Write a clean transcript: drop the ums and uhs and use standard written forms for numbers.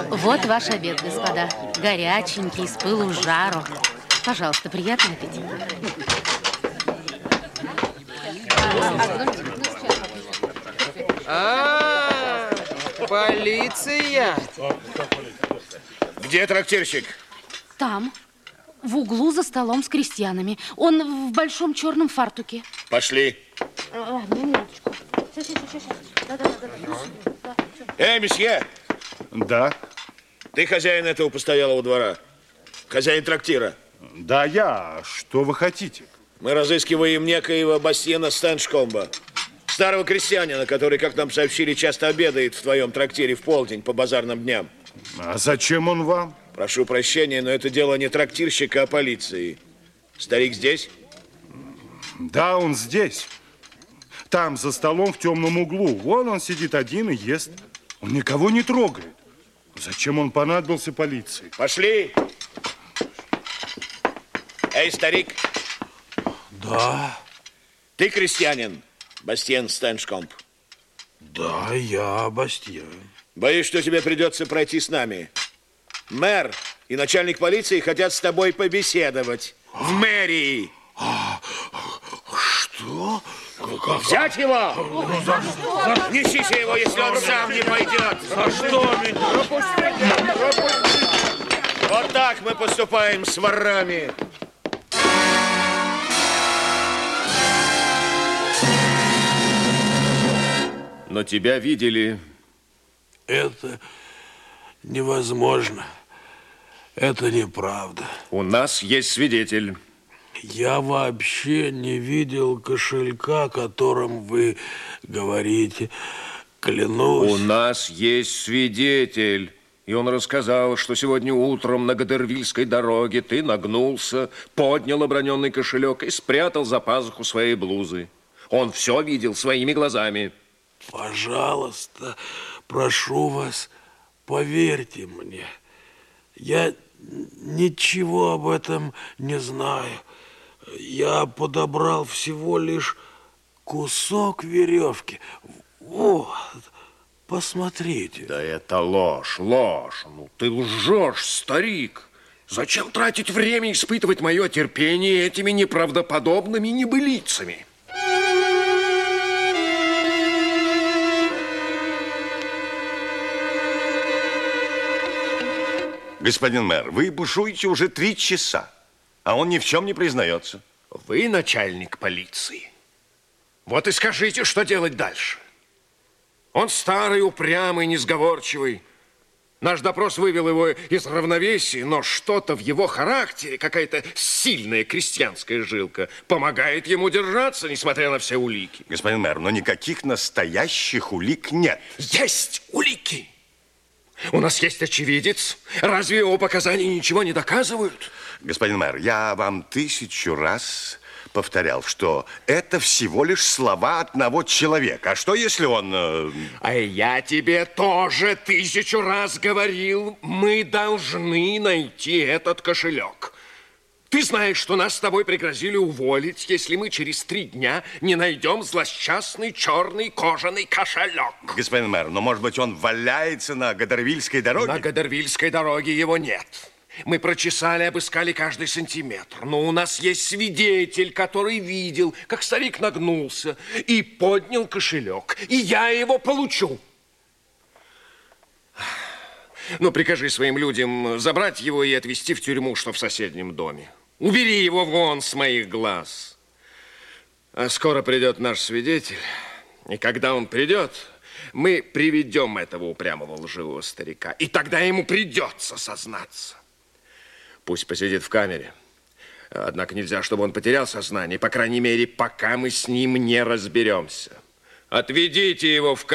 Вот ваш обед, господа. Горяченький, с пылу с жару. Пожалуйста, приятного аппетита. Полиция! Где трактирщик? Там, в углу за столом с крестьянами. Он в большом черном фартуке. Пошли. Минуточку. Сейчас. Эй, месье! Да. Ты хозяин этого постоялого двора? Хозяин трактира? Да, я. Что вы хотите? Мы разыскиваем некоего Бастиена Стеншкомба, старого крестьянина, который, как нам сообщили, часто обедает в твоем трактире в полдень по базарным дням. А зачем он вам? Прошу прощения, но это дело не трактирщика, а полиции. Старик здесь? Да, он здесь. Там, за столом в темном углу. Вон он сидит один и ест. Он никого не трогает. Зачем он понадобился полиции? Пошли! Эй, старик! Да. Ты крестьянин, Бастиен Стеншкомб? Да, я Бастиен. Боюсь, что тебе придется пройти с нами. Мэр и начальник полиции хотят с тобой побеседовать. В мэрии. Что? Взять его! Несите его, если он сам не пойдет. А что меня? Вот так мы поступаем с ворами. Но тебя видели. Это невозможно. Это неправда. У нас есть свидетель. Я вообще не видел кошелька, о котором вы говорите. Клянусь. У нас есть свидетель. И он рассказал, что сегодня утром на Гадервильской дороге ты нагнулся, поднял оброненный кошелек и спрятал за пазуху своей блузы. Он все видел своими глазами. Пожалуйста, прошу вас, поверьте мне. Я ничего об этом не знаю. Я подобрал всего лишь кусок веревки. Вот, посмотрите. Да это ложь. Ну, ты лжешь, старик. Зачем тратить время и испытывать мое терпение этими неправдоподобными небылицами? Господин мэр, вы бушуете уже 3 часа, а он ни в чем не признается. Вы начальник полиции. Вот и скажите, что делать дальше. Он старый, упрямый, несговорчивый. Наш допрос вывел его из равновесия, но что-то в его характере, какая-то сильная крестьянская жилка, помогает ему держаться, несмотря на все улики. Господин мэр, но никаких настоящих улик нет. Есть улики. У нас есть очевидец. Разве его показания ничего не доказывают? Господин мэр, я вам 1000 раз повторял, что это всего лишь слова одного человека. А что, если он... А я тебе тоже 1000 раз говорил, мы должны найти этот кошелек. Ты знаешь, что нас с тобой пригрозили уволить, если мы через 3 дня не найдем злосчастный черный кожаный кошелек. Господин мэр, но, может быть, он валяется на Гадервильской дороге? На Гадервильской дороге его нет. Мы прочесали, обыскали каждый сантиметр. Но у нас есть свидетель, который видел, как старик нагнулся и поднял кошелек. И я его получу. Ну, прикажи своим людям забрать его и отвезти в тюрьму, что в соседнем доме. Убери его вон с моих глаз. А скоро придет наш свидетель. И когда он придет, мы приведем этого упрямого лживого старика. И тогда ему придется сознаться. Пусть посидит в камере. Однако нельзя, чтобы он потерял сознание. По крайней мере, пока мы с ним не разберемся. Отведите его в камеру.